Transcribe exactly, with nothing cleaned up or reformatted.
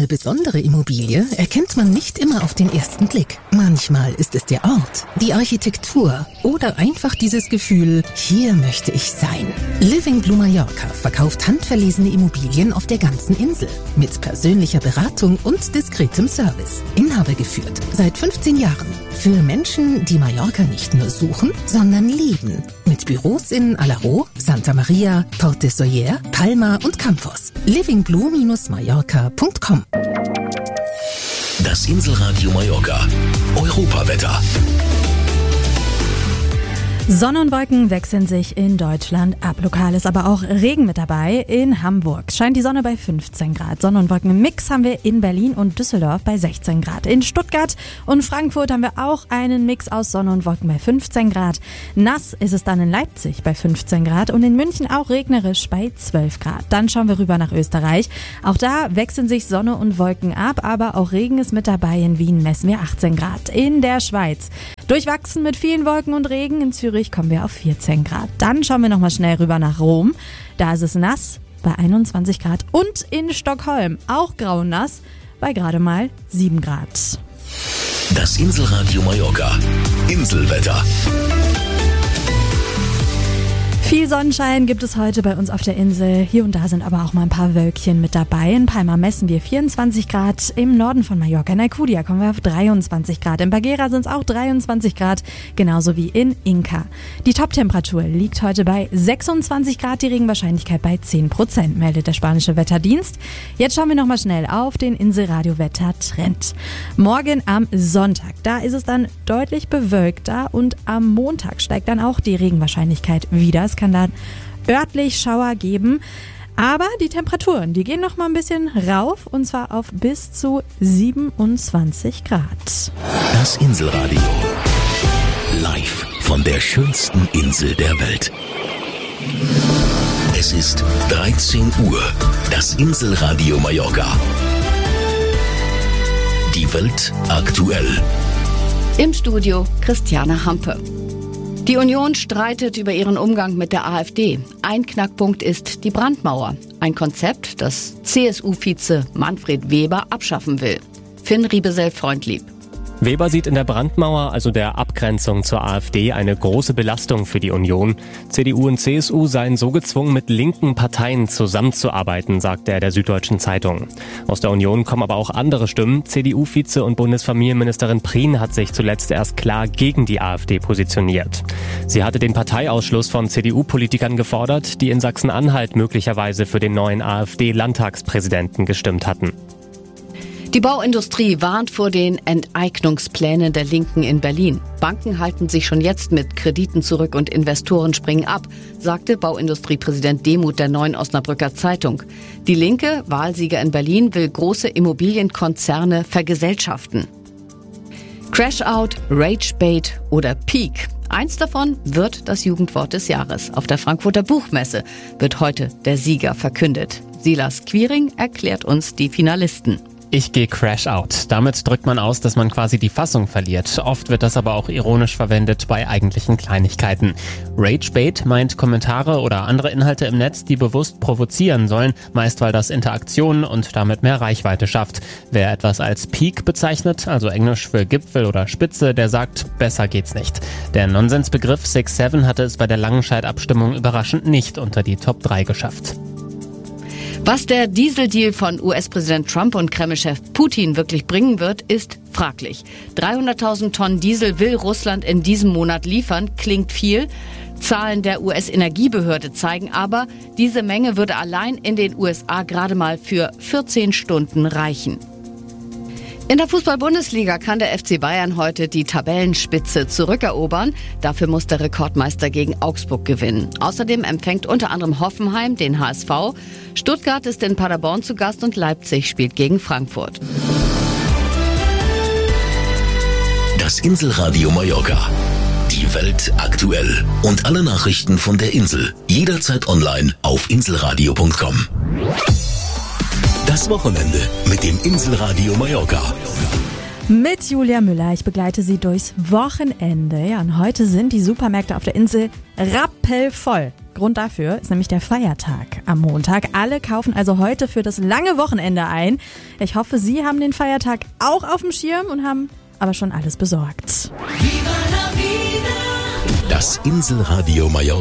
Eine besondere Immobilie erkennt man nicht immer auf den ersten Blick. Manchmal ist es der Ort, die Architektur oder einfach dieses Gefühl, hier möchte ich sein. Living Blue Mallorca verkauft handverlesene Immobilien auf der ganzen Insel mit persönlicher Beratung und diskretem Service. Inhaber geführt seit fünfzehn Jahren. Für Menschen, die Mallorca nicht nur suchen, sondern lieben. Mit Büros in Alaró, Santa Maria, Port de Sóller, Palma und Campos. living blue Mallorca punkt com. Das Inselradio Mallorca. Europawetter. Sonne und Wolken wechseln sich in Deutschland ab. Lokal ist aber auch Regen mit dabei. In Hamburg scheint die Sonne bei fünfzehn Grad. Sonne und Wolken im Mix haben wir in Berlin und Düsseldorf bei sechzehn Grad. In Stuttgart und Frankfurt haben wir auch einen Mix aus Sonne und Wolken bei fünfzehn Grad. Nass ist es dann in Leipzig bei fünfzehn Grad und in München auch regnerisch bei zwölf Grad. Dann schauen wir rüber nach Österreich. Auch da wechseln sich Sonne und Wolken ab, aber auch Regen ist mit dabei. In Wien messen wir achtzehn Grad. In der Schweiz durchwachsen mit vielen Wolken und Regen. In Zürich kommen wir auf vierzehn Grad. Dann schauen wir nochmal schnell rüber nach Rom. Da ist es nass bei einundzwanzig Grad. Und in Stockholm auch grau und nass bei gerade mal sieben Grad. Das Inselradio Mallorca. Inselwetter. Viel Sonnenschein gibt es heute bei uns auf der Insel. Hier und da sind aber auch mal ein paar Wölkchen mit dabei. In Palma messen wir vierundzwanzig Grad. Im Norden von Mallorca, in Alcudia, kommen wir auf dreiundzwanzig Grad. In Baguera sind es auch dreiundzwanzig Grad, genauso wie in Inca. Die Toptemperatur liegt heute bei sechsundzwanzig Grad, die Regenwahrscheinlichkeit bei zehn Prozent, meldet der spanische Wetterdienst. Jetzt schauen wir nochmal schnell auf den Inselradio-Wetter-Trend. Morgen am Sonntag, da ist es dann deutlich bewölkter und am Montag steigt dann auch die Regenwahrscheinlichkeit wieder. Es kann dann örtlich Schauer geben, aber die Temperaturen, die gehen noch mal ein bisschen rauf und zwar auf bis zu siebenundzwanzig Grad. Das Inselradio. Live von der schönsten Insel der Welt. Es ist dreizehn Uhr. Das Inselradio Mallorca. Die Welt aktuell. Im Studio Christiane Hampe. Die Union streitet über ihren Umgang mit der AfD. Ein Knackpunkt ist die Brandmauer. Ein Konzept, das C S U-Vize Manfred Weber abschaffen will. Finn Riebesell-Freundlieb. Weber sieht in der Brandmauer, also der Abgrenzung zur AfD, eine große Belastung für die Union. C D U und C S U seien so gezwungen, mit linken Parteien zusammenzuarbeiten, sagte er der Süddeutschen Zeitung. Aus der Union kommen aber auch andere Stimmen. C D U-Vize und Bundesfamilienministerin Prien hat sich zuletzt erst klar gegen die AfD positioniert. Sie hatte den Parteiausschluss von C D U-Politikern gefordert, die in Sachsen-Anhalt möglicherweise für den neuen AfD-Landtagspräsidenten gestimmt hatten. Die Bauindustrie warnt vor den Enteignungsplänen der Linken in Berlin. Banken halten sich schon jetzt mit Krediten zurück und Investoren springen ab, sagte Bauindustriepräsident Demuth der Neuen Osnabrücker Zeitung. Die Linke, Wahlsieger in Berlin, will große Immobilienkonzerne vergesellschaften. Crashout, Ragebait oder Peak. Eins davon wird das Jugendwort des Jahres. Auf der Frankfurter Buchmesse wird heute der Sieger verkündet. Silas Quiring erklärt uns die Finalisten. Ich gehe Crash Out. Damit drückt man aus, dass man quasi die Fassung verliert. Oft wird das aber auch ironisch verwendet bei eigentlichen Kleinigkeiten. Ragebait meint Kommentare oder andere Inhalte im Netz, die bewusst provozieren sollen, meist weil das Interaktionen und damit mehr Reichweite schafft. Wer etwas als Peak bezeichnet, also Englisch für Gipfel oder Spitze, der sagt, besser geht's nicht. Der Nonsensbegriff six seven hatte es bei der Langenscheidt-Abstimmung überraschend nicht unter die Top drei geschafft. Was der Dieseldeal von U S-Präsident Trump und Kreml-Chef Putin wirklich bringen wird, ist fraglich. dreihunderttausend Tonnen Diesel will Russland in diesem Monat liefern, klingt viel. Zahlen der U S-Energiebehörde zeigen aber, diese Menge würde allein in den U S A gerade mal für vierzehn Stunden reichen. In der Fußball-Bundesliga kann der F C Bayern heute die Tabellenspitze zurückerobern. Dafür muss der Rekordmeister gegen Augsburg gewinnen. Außerdem empfängt unter anderem Hoffenheim den H S V. Stuttgart ist in Paderborn zu Gast und Leipzig spielt gegen Frankfurt. Das Inselradio Mallorca. Die Welt aktuell. Und alle Nachrichten von der Insel. Jederzeit online auf inselradio punkt com. Das Wochenende mit dem Inselradio Mallorca. Mit Julia Müller, ich begleite Sie durchs Wochenende. Ja, und heute sind die Supermärkte auf der Insel rappelvoll. Grund dafür ist nämlich der Feiertag am Montag. Alle kaufen also heute für das lange Wochenende ein. Ich hoffe, Sie haben den Feiertag auch auf dem Schirm und haben aber schon alles besorgt. Das Inselradio Mallorca.